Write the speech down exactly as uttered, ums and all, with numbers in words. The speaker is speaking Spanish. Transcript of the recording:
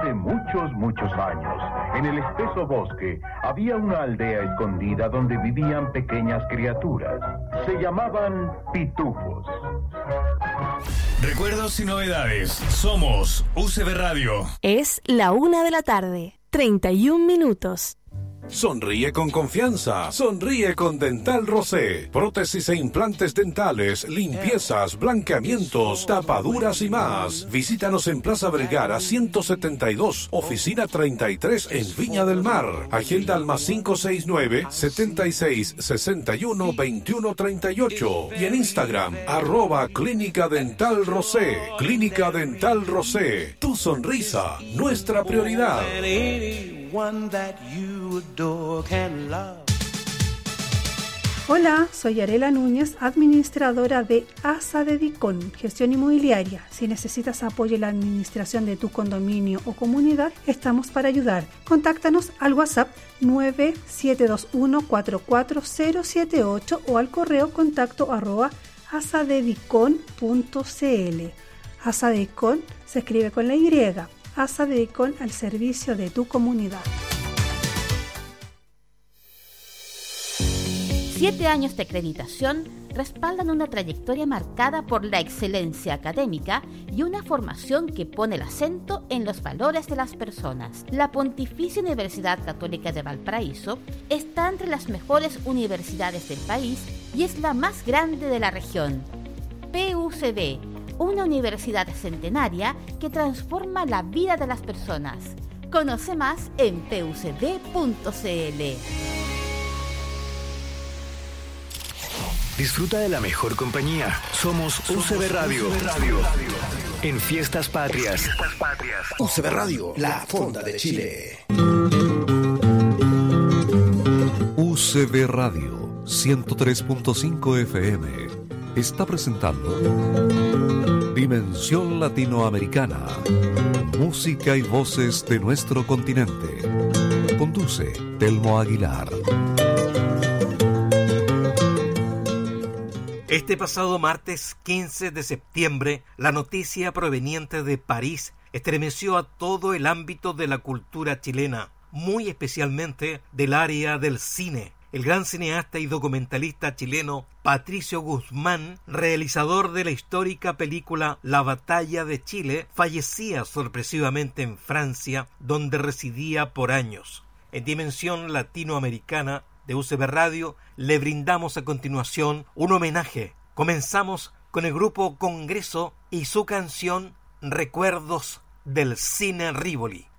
Hace muchos, muchos años, en el espeso bosque, había una aldea escondida donde vivían pequeñas criaturas. Se llamaban pitufos. Recuerdos y novedades. Somos U C B Radio. Es la una de la tarde, treinta y un minutos. Sonríe con confianza, sonríe con Dental Rosé. Prótesis e implantes dentales, limpiezas, blanqueamientos, tapaduras y más. Visítanos en Plaza Vergara ciento setenta y dos, oficina treinta y tres en Viña del Mar. Agenda al más cinco seis nueve, setenta y seis, sesenta y uno, veintiuno treinta y ocho. Y en Instagram, arroba Clínica Dental Rosé. Clínica Dental Rosé. Tu sonrisa, nuestra prioridad. Hola, soy Arela Núñez, administradora de ASA Dedicon, gestión inmobiliaria. Si necesitas apoyo en la administración de tu condominio o comunidad, estamos para ayudar. Contáctanos al WhatsApp nueve siete dos uno, cuatro cuatro cero siete ocho o al correo contacto arroba asadedicon punto cl. Asadedicon se escribe con la Y. ASA Dedicon al servicio de tu comunidad. Siete años de acreditación respaldan una trayectoria marcada por la excelencia académica y una formación que pone el acento en los valores de las personas. La Pontificia Universidad Católica de Valparaíso está entre las mejores universidades del país y es la más grande de la región. P U C B, una universidad centenaria que transforma la vida de las personas. Conoce más en p u c b punto c l. Disfruta de la mejor compañía. Somos U C B Radio. En Fiestas Patrias. U C B Radio, la fonda de Chile. U C B Radio ciento tres punto cinco F M está presentando Dimensión Latinoamericana. Música y voces de nuestro continente. Conduce Telmo Aguilar. Este pasado martes quince de septiembre, la noticia proveniente de París estremeció a todo el ámbito de la cultura chilena, muy especialmente del área del cine. El gran cineasta y documentalista chileno Patricio Guzmán, realizador de la histórica película La Batalla de Chile, fallecía sorpresivamente en Francia, donde residía por años. En Dimensión Latinoamericana de U C B Radio le brindamos a continuación un homenaje. Comenzamos con el grupo Congreso y su canción Recuerdos del Cine Rivoli.